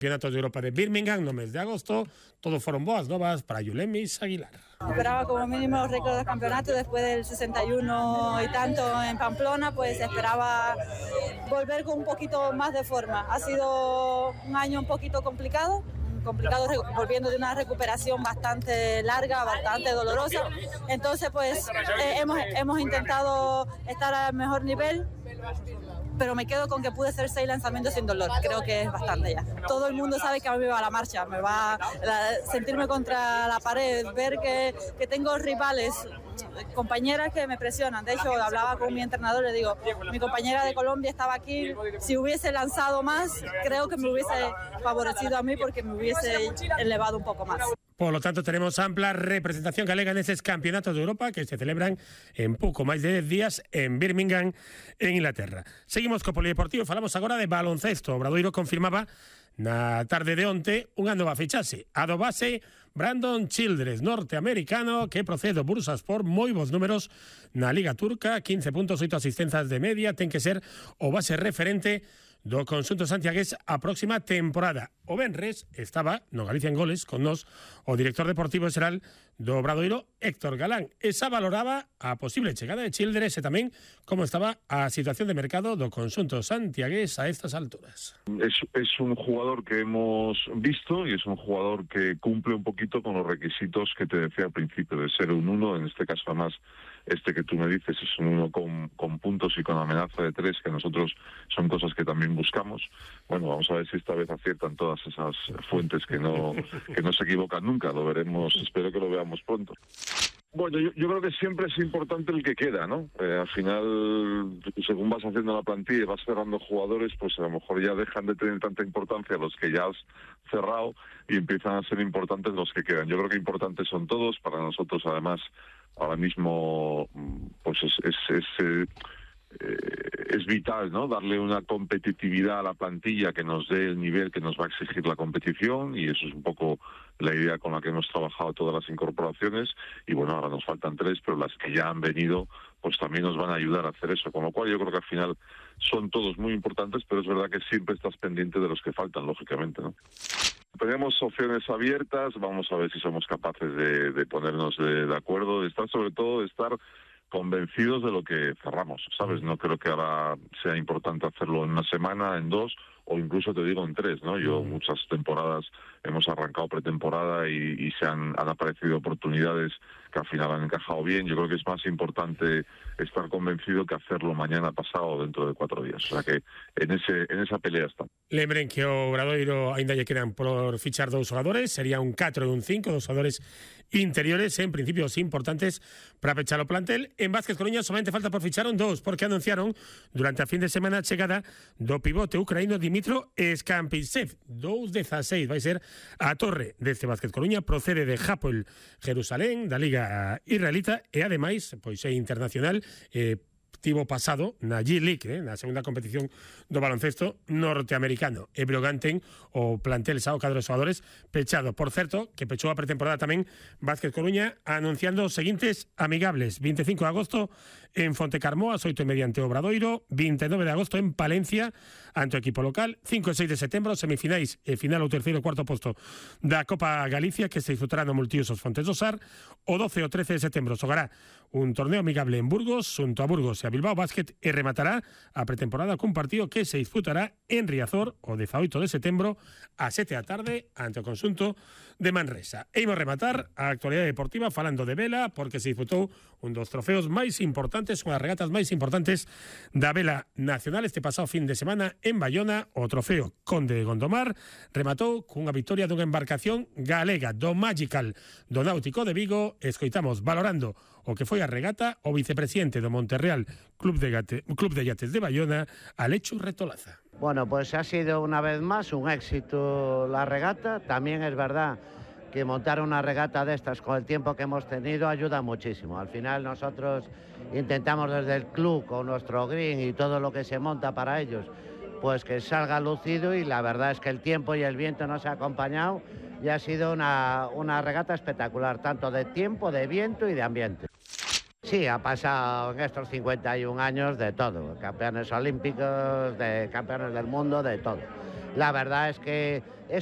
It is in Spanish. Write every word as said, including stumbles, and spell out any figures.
Campeonatos de Europa de Birmingham no mes de agosto, todos foron boas novas para Yulemis Aguilar. Esperaba como mínimo los récords del campeonato después del sesenta y uno y tanto en Pamplona, pues esperaba volver con un poquito más de forma. Ha sido un año un poquito complicado, complicado volviendo de una recuperación bastante larga, bastante dolorosa. Entonces pues eh, hemos, hemos intentado estar al mejor nivel, pero me quedo con que pude hacer seis lanzamientos sin dolor. Creo que es bastante ya. Todo el mundo sabe que a mí me va la marcha, me va la, sentirme contra la pared, ver que, que tengo rivales, compañeras que me presionan. De hecho, hablaba con mi entrenador, le digo, mi compañera de Colombia estaba aquí, si hubiese lanzado más, creo que me hubiese favorecido a mí porque me hubiese elevado un poco más. Por lo tanto, tenemos ampla representación galega en esos campeonatos de Europa que se celebran en pouco máis de dez días en Birmingham, en Inglaterra. Seguimos co polideportivo, falamos agora de baloncesto. O Obradoiro confirmaba na tarde de onte unha nova fichaxe, a do base Brandon Childress, norteamericano, que procede do Bursaspor, moi bons números na Liga Turca, quince puntos, oito asistenzas de media, ten que ser o base referente do conxunto santiagués a próxima temporada. O venres estaba no Galicia en Goles con nos o director deportivo xeral do Obradoiro, Héctor Galán. Esa valoraba a posible chegada de Childress e tamén como estaba a situación de mercado do conxunto santiagués a estas alturas. Es, es un jugador que hemos visto y es un jugador que cumple un poquito con los requisitos que te decía al principio, de ser un uno, en este caso además este que tú me dices es un uno con, con puntos y con amenaza de tres, que nosotros son cosas que también buscamos. Bueno, vamos a ver si esta vez aciertan todas esas fuentes que no, que no se equivocan nunca, lo veremos, espero que lo veamos pronto. Bueno, yo, yo creo que siempre es importante el que queda, ¿no? Eh, al final, según vas haciendo la plantilla y vas cerrando jugadores, pues a lo mejor ya dejan de tener tanta importancia los que ya has cerrado y empiezan a ser importantes los que quedan. Yo creo que importantes son todos, para nosotros además ahora mismo pues es, es, es, eh, es vital, ¿no? Darle una competitividad a la plantilla que nos dé el nivel que nos va a exigir la competición, y eso es un poco la idea con la que hemos trabajado todas las incorporaciones. Y bueno, ahora nos faltan tres, pero las que ya han venido pues también nos van a ayudar a hacer eso, con lo cual yo creo que al final son todos muy importantes, pero es verdad que siempre estás pendiente de los que faltan, lógicamente, ¿no? Tenemos opciones abiertas, vamos a ver si somos capaces de, de ponernos de, de acuerdo, de estar sobre todo, de estar convencidos de lo que cerramos, ¿sabes? No creo que ahora sea importante hacerlo en una semana, en dos, o incluso te digo en tres, ¿no? Yo muchas temporadas hemos arrancado pretemporada y, y se han, han aparecido oportunidades que al final han encajado bien. Yo creo que es más importante estar convencido que hacerlo mañana, pasado o dentro de cuatro días. O sea que en ese en esa pelea está. Lembren que o Obradoiro ainda lle quedan por fichar dous xogadores, sería un catro e un cinco, dos xogadores interiores, en principios importantes para pechar o plantel. En Vázquez Coruña solamente falta por fichar un dos, porque anunciaron durante a fin de semana a chegada do pivote ucraíno Dimitro Skampitsev, dous dezaseis, vai ser a torre deste Vázquez Coruña, procede de Hapoel Jerusalén, da Liga Israelita, e ademais, pois é internacional, eh, tivo pasado na G-League, eh, na segunda competición do baloncesto norteamericano. E Breogán ten o plantel xa o cadro de xogadores pechado. Por certo, que pechou a pretemporada tamén Vázquez Coruña, anunciando os seguintes amigables: veinticinco de agosto en Fontecarmoa, ás oito e media ante Obradoiro, vinte e nove de agosto en Palencia ante o equipo local, cinco e seis de setembro semifinais e final o terceiro e cuarto posto da Copa Galicia, que se disfrutará no Multiusos Fontes do Sar. O doce e o trece de setembro xogará un torneo amigable en Burgos, xunto a Burgos e a Bilbao Basket, e rematará a pretemporada cun partido que se disputará en Riazor o dezaoito de setembro a sete da tarde ante o conxunto de Manresa. E imos rematar a actualidade deportiva falando de vela, porque se disputou un dos trofeos máis importantes, unha das regatas máis importantes da vela nacional este pasado fin de semana en Bayona. O trofeo Conde de Gondomar rematou cunha victoria dunha embarcación galega, do Magical do Náutico de Vigo. Escoitamos valorando o que foi a regata o vicepresidente do Monterreal Club de, Gate, Club de Yates de Bayona, Alechu Retolaza. Bueno, pues ha sido una vez más un éxito la regata. También es verdad que montar una regata de estas con el tiempo que hemos tenido ayuda muchísimo. Al final nosotros intentamos desde el club con nuestro green y todo lo que se monta para ellos, pues que salga lucido, y la verdad es que el tiempo y el viento nos ha acompañado y ha sido una, una regata espectacular, tanto de tiempo, de viento y de ambiente. Sí, ha pasado en estos cincuenta y un años de todo, campeones olímpicos, de campeones del mundo, de todo. la verdad es que